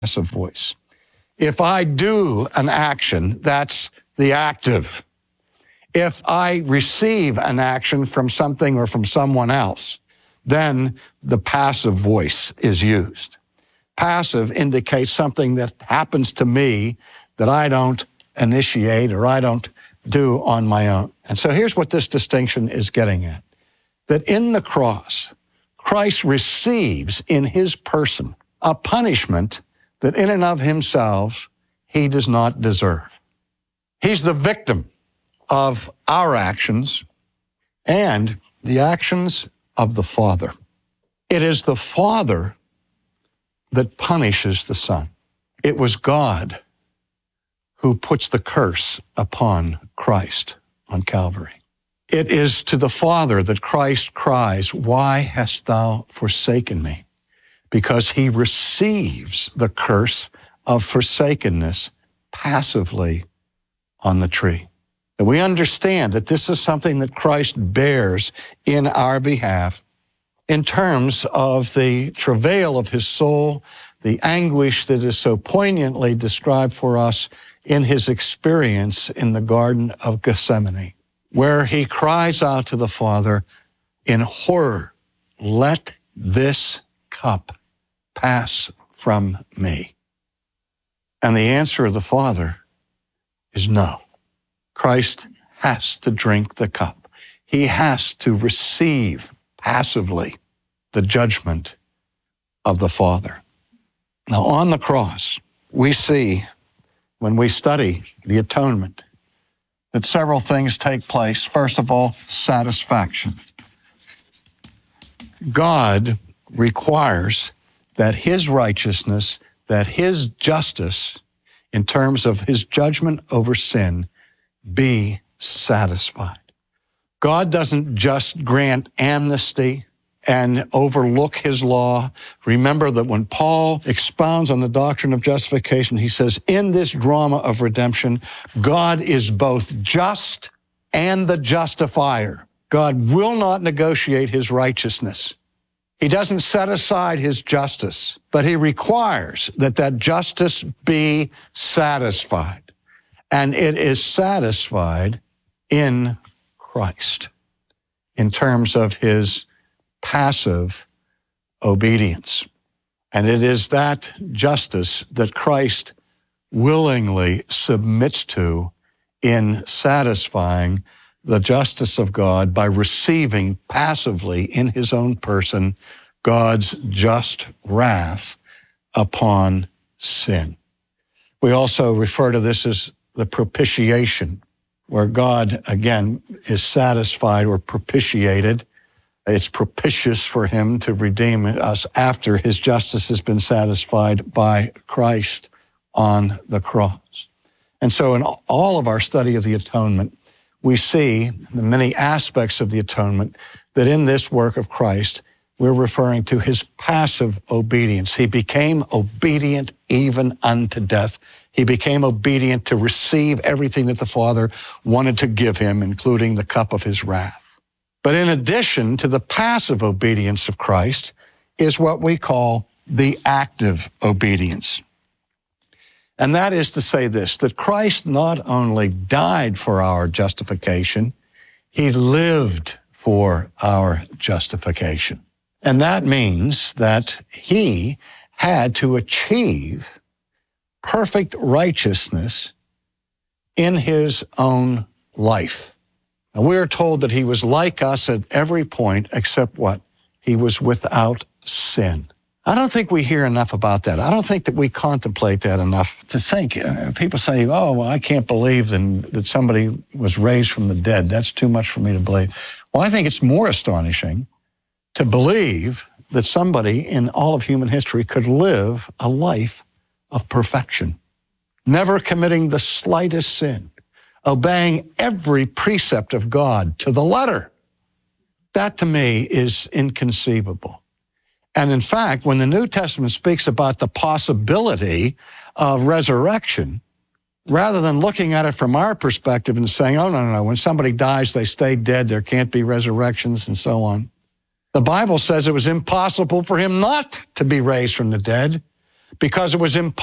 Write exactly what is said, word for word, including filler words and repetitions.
passive voice. If I do an action, that's the active. If I receive an action from something or from someone else, then the passive voice is used. Passive indicates something that happens to me that I don't initiate or I don't do on my own. And so here's what this distinction is getting at. That in the cross, Christ receives in his person a punishment that in and of himself he does not deserve. He's the victim of our actions and the actions of the Father. It is the Father that punishes the Son. It was God who puts the curse upon Christ on Calvary. It is to the Father that Christ cries, "Why hast thou forsaken me?" Because he receives the curse of forsakenness passively on the tree. And we understand that this is something that Christ bears in our behalf in terms of the travail of his soul, the anguish that is so poignantly described for us in his experience in the Garden of Gethsemane, where he cries out to the Father in horror, "Let this cup pass from me." And the answer of the Father is no. Christ has to drink the cup. He has to receive passively the judgment of the Father. Now, on the cross, we see, when we study the atonement, that several things take place. First of all, satisfaction. God requires that his righteousness, that his justice, in terms of his judgment over sin, be satisfied. God doesn't just grant amnesty and overlook his law. Remember that when Paul expounds on the doctrine of justification, he says, in this drama of redemption, God is both just and the justifier. God will not negotiate his righteousness. He doesn't set aside his justice, but he requires that that justice be satisfied. And it is satisfied in Christ in terms of his passive obedience. And it is that justice that Christ willingly submits to in satisfying the justice of God by receiving passively in his own person God's just wrath upon sin. We also refer to this as the propitiation, where God, again, is satisfied or propitiated. It's propitious for him to redeem us after his justice has been satisfied by Christ on the cross. And so in all of our study of the atonement, we see the many aspects of the atonement that in this work of Christ, we're referring to his passive obedience. He became obedient even unto death. He became obedient to receive everything that the Father wanted to give him, including the cup of his wrath. But in addition to the passive obedience of Christ is what we call the active obedience. And that is to say this, that Christ not only died for our justification, he lived for our justification. And that means that he had to achieve perfect righteousness in his own life. And we are told that he was like us at every point except what? He was without sin. I don't think we hear enough about that. I don't think that we contemplate that enough to think. Uh, people say, oh, well, I can't believe then, that somebody was raised from the dead. That's too much for me to believe. Well, I think it's more astonishing to believe that somebody in all of human history could live a life of perfection, never committing the slightest sin, obeying every precept of God to the letter. That to me is inconceivable. And in fact, when the New Testament speaks about the possibility of resurrection, rather than looking at it from our perspective and saying, oh, no, no, no, when somebody dies, they stay dead, there can't be resurrections and so on. The Bible says it was impossible for him not to be raised from the dead, because it was impossible